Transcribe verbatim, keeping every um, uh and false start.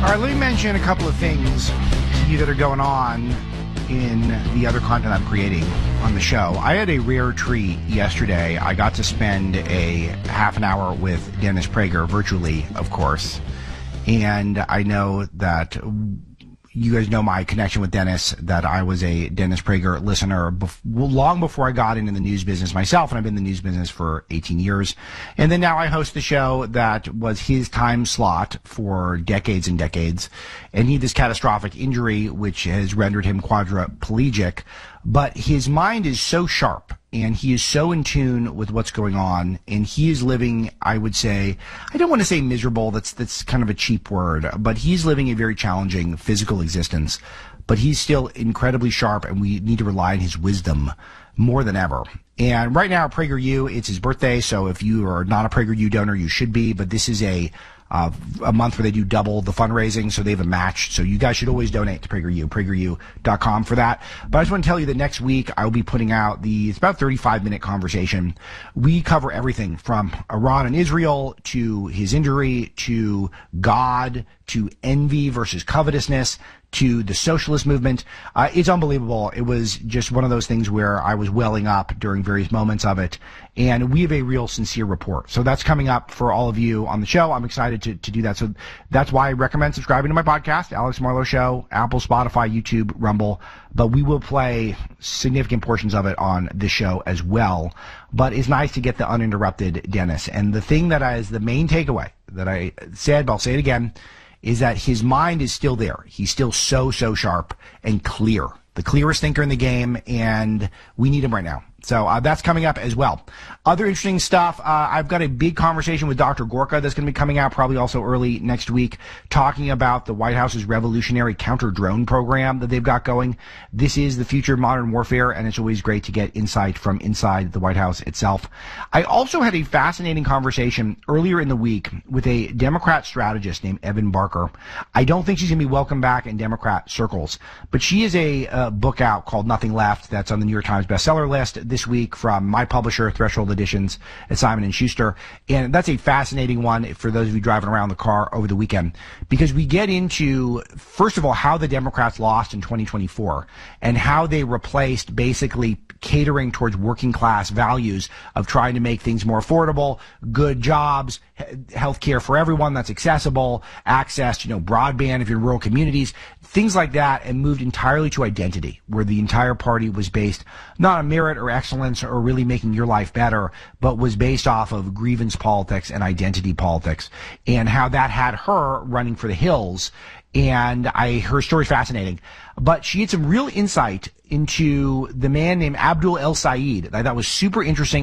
All right, let me mention a couple of things to you that are going on in the other content I'm creating on the show. I had a rare treat yesterday. I got to spend a half an hour with Dennis Prager, virtually, of course. And I know that you guys know my connection with Dennis, that I was a Dennis Prager listener bef- long before I got into the news business myself, and I've been in the news business for eighteen years. And then now I host the show that was his time slot for decades and decades. And he had this catastrophic injury, which has rendered him quadriplegic. But his mind is so sharp, and he is so in tune with what's going on, and he is living, I would say, I don't want to say miserable, that's that's kind of a cheap word, but he's living a very challenging physical existence, but he's still incredibly sharp, and we need to rely on his wisdom more than ever. And right now, PragerU, it's his birthday, so if you are not a PragerU donor, you should be, but this is a Uh, a month where they do double the fundraising, so they have a match. So you guys should always donate to PragerU, PragerU dot com for that. But I just want to tell you that next week I will be putting out the, it's about thirty-five minute conversation. We cover everything from Iran and Israel to his injury to God to envy versus covetousness to the socialist movement. Uh, it's unbelievable. It was just one of those things where I was welling up during various moments of it. And we have a real sincere report. So that's coming up for all of you on the show. I'm excited to, to do that. So that's why I recommend subscribing to my podcast, Alex Marlow Show, Apple, Spotify, YouTube, Rumble. But we will play significant portions of it on this show as well. But it's nice to get the uninterrupted Dennis. And the thing that is the main takeaway that I said, but I'll say it again, is that his mind is still there. He's still so, so sharp and clear. The clearest thinker in the game, and we need him right now. So uh, that's coming up as well. Other interesting stuff, uh, I've got a big conversation with Doctor Gorka that's going to be coming out probably also early next week, talking about the White House's revolutionary counter-drone program that they've got going. This is the future of modern warfare, and it's always great to get insight from inside the White House itself. I also had a fascinating conversation earlier in the week with a Democrat strategist named Evan Barker. I don't think she's going to be welcome back in Democrat circles, but she has a uh, book out called Nothing Left that's on the New York Times bestseller list this week from my publisher, Threshold Editions at Simon and Schuster. And that's a fascinating one for those of you driving around the car over the weekend, because we get into, first of all, how the Democrats lost in twenty twenty-four and how they replaced basically catering towards working class values of trying to make things more affordable, good jobs, health care for everyone that's accessible, access to, you know, broadband if you're in rural communities, things like that, and moved entirely to identity, where the entire party was based not on merit or excellence or really making your life better, but was based off of grievance politics and identity politics, and how that had her running for the hills. And I, her story's fascinating, but she had some real insight into the man named Abdul El Sayed that I thought was super interesting.